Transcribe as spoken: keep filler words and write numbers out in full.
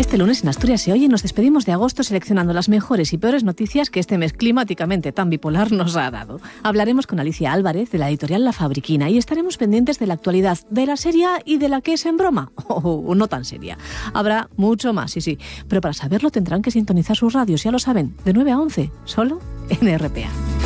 Este lunes en Asturias se oye, nos despedimos de agosto seleccionando las mejores y peores noticias que este mes climáticamente tan bipolar nos ha dado. Hablaremos con Alicia Álvarez de la editorial La Fabriquina y estaremos pendientes de la actualidad, de la seria y de la que es en broma, o no tan seria. Habrá mucho más, sí, sí, pero para saberlo tendrán que sintonizar sus radios, ya lo saben, de nueve a once, solo en R P A.